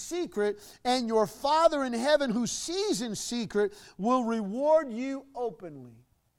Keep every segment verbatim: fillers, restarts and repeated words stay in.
secret, and your Father in heaven who sees in secret will reward you openly.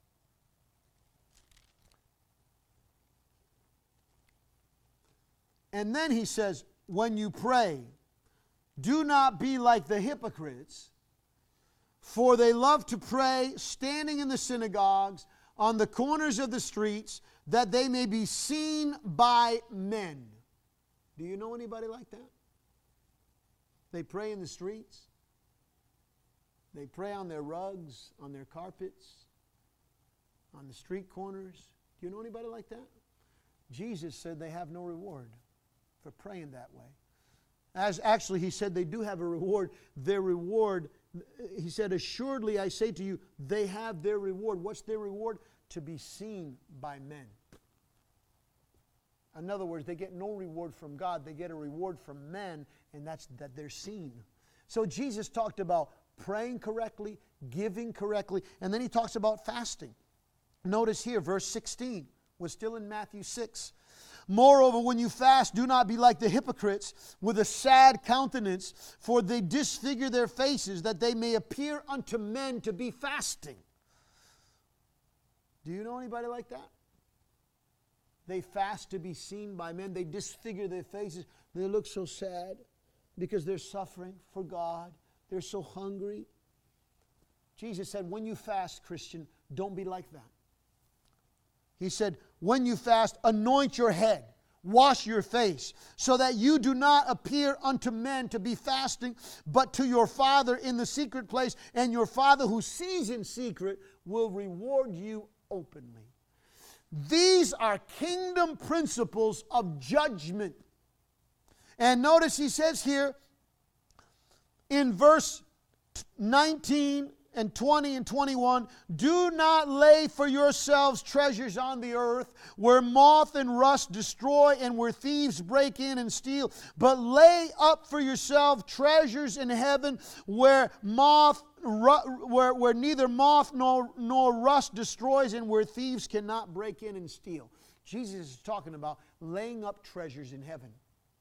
And then he says, when you pray, do not be like the hypocrites, for they love to pray standing in the synagogues, on the corners of the streets, that they may be seen by men. Do you know anybody like that? They pray in the streets. They pray on their rugs, on their carpets, on the street corners. Do you know anybody like that? Jesus said they have no reward for praying that way. As actually, he said they do have a reward. Their reward, he said, assuredly I say to you, they have their reward. What's their reward? To be seen by men. In other words, they get no reward from God. They get a reward from men, and that's that they're seen. So Jesus talked about praying correctly, giving correctly, and then he talks about fasting. Notice here, verse sixteen. We're still in Matthew six. Moreover, when you fast, do not be like the hypocrites with a sad countenance, for they disfigure their faces, that they may appear unto men to be fasting. Do you know anybody like that? They fast to be seen by men. They disfigure their faces. They look so sad because they're suffering for God. They're so hungry. Jesus said, when you fast, Christian, don't be like that. He said, when you fast, anoint your head, wash your face, so that you do not appear unto men to be fasting, but to your Father in the secret place, and your Father who sees in secret will reward you openly. These are kingdom principles of judgment. And notice he says here in verse nineteen and twenty and twenty-one, do not lay for yourselves treasures on the earth, where moth and rust destroy and where thieves break in and steal, but lay up for yourselves treasures in heaven, where moth where, where neither moth nor, nor rust destroys and where thieves cannot break in and steal. Jesus is talking about laying up treasures in heaven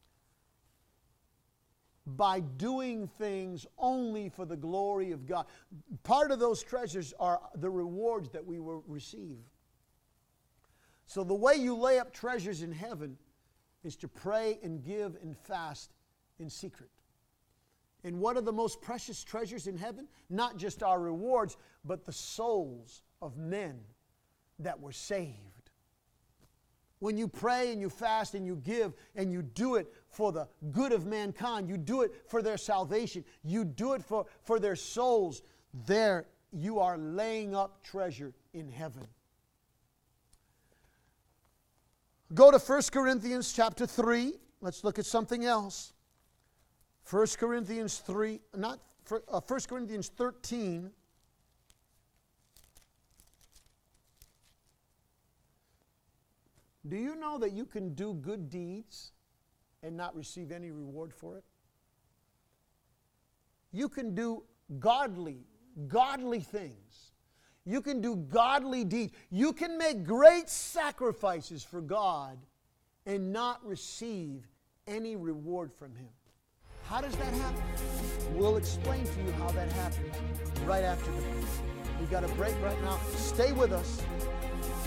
by doing things only for the glory of God. Part of those treasures are the rewards that we will receive. So the way you lay up treasures in heaven is to pray and give and fast in secret. And what are the most precious treasures in heaven? Not just our rewards, but the souls of men that were saved. When you pray and you fast and you give and you do it for the good of mankind, you do it for their salvation, you do it for, for their souls, there you are laying up treasure in heaven. Go to First Corinthians chapter three. Let's look at something else. First Corinthians three, not uh, First Corinthians thirteen. Do you know that you can do good deeds and not receive any reward for it? You can do godly, godly things. You can do godly deeds. You can make great sacrifices for God and not receive any reward from Him. How does that happen? We'll explain to you how that happens right after the break. We've got a break right now. Stay with us.